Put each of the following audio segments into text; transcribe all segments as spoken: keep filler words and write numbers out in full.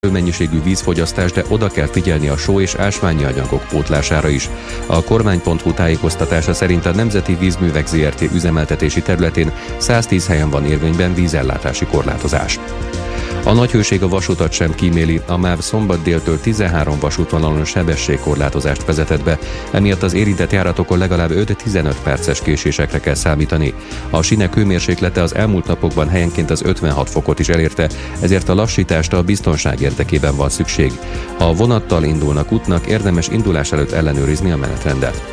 mennyiségű vízfogyasztás, de oda kell figyelni a só és ásványi anyagok pótlására is. A kormány pont hu tájékoztatása szerint a Nemzeti Vízművek zé er té üzemeltetési területén száztíz helyen van érvényben vízellátási korlátozás. A nagy hőség a vasutat sem kíméli, a MÁV szombat déltől tizenhárom vasútvonalon sebességkorlátozást vezetett be, emiatt az érintett járatokon legalább öt-tizenöt perces késésekre kell számítani. A sínek hőmérséklete az elmúlt napokban helyenként az ötvenhat fokot is elérte, ezért a lassítást a biztonság érdekében van szükség. Ha vonattal indulnak útnak, érdemes indulás előtt ellenőrizni a menetrendet.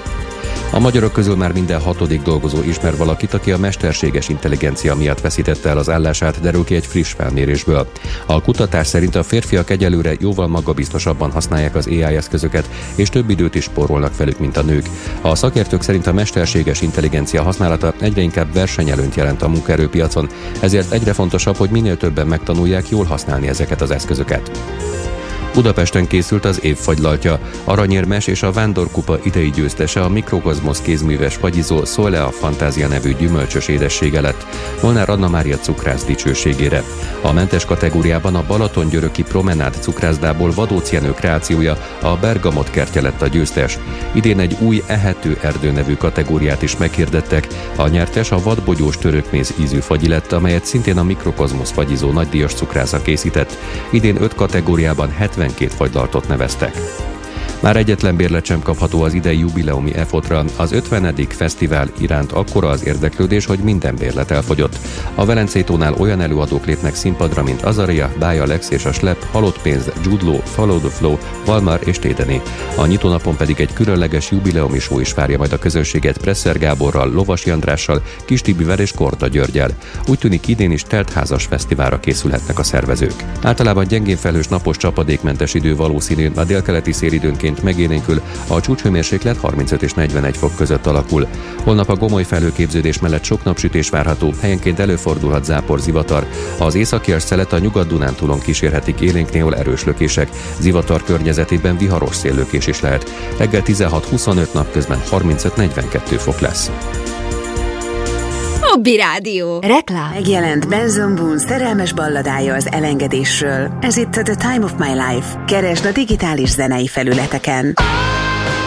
A magyarok közül már minden hatodik dolgozó ismer valakit, aki a mesterséges intelligencia miatt veszítette el az állását, derül ki egy friss felmérésből. A kutatás szerint a férfiak egyelőre jóval magabiztosabban használják az á i eszközöket, és több időt is spórolnak velük, mint a nők. A szakértők szerint a mesterséges intelligencia használata egyre inkább versenyelőnyt jelent a munkaerőpiacon, ezért egyre fontosabb, hogy minél többen megtanulják jól használni ezeket az eszközöket. Budapesten készült az év fagylaltja. Aranyérmes és a Vándorkupa idei győztese a Mikrokozmosz kézműves fagyizó Szolea Fantázia nevű gyümölcsös édessége lett, Molnár Anna Mária cukrász dicsőségére. A mentes kategóriában a Balaton-Györöki Promenád cukrászdából Vadóci Jenő kreációja, a Bergamot kertje lett a győztes. Idén egy új ehető erdő nevű kategóriát is meghirdettek. A nyertes a vadbogyós törökméz ízű fagyi lett, amelyet szintén a Mikrokozmosz fagyizó nagydíjas cukrásza készített. Idén öt kategóriában hetvenkét fagylaltot neveztek. Már egyetlen bérlet sem kapható az idei jubileumi efotra. Az ötvenedik fesztivál iránt akkora az érdeklődés, hogy minden bérlet elfogyott. A Velencei tónál olyan előadók lépnek színpadra, mint Azaria, Bája Lex és a Slep, Halott pénz, Jude Law, Follow the Flow, Valmar és Tédené. A nyitónapon pedig egy különleges jubileumi show is várja majd a közönséget Presser Gáborral, Lovasi Andrással, Kis Tibivel és Korda Györgyel. Úgy tűnik, idén is teltházas fesztiválra készülhetnek a szervezők. Általában gyengén felhős, napos, csapadékmentes idő valószínű, a délkeleti szélidőnként megélénkül, a csúcshőmérséklet harmincöt és negyvenegy fok között alakul. Holnap a gomoly felhőképződés mellett sok napsütés várható, helyenként előfordulhat zápor, zivatar. Az északias szelet a Nyugat-Dunántúlon kísérhetik, élénk néhol erős lökések. Zivatar környezetében viharos széllökés is lehet. Reggel tizenhat-huszonöt, napközben harmincöt negyvenkettő fok lesz. Hobby Rádió. Reklám. Megjelent Benson Boone szerelmes balladája az elengedésről. Ez itt a The Time of My Life. Keresd a digitális zenei felületeken.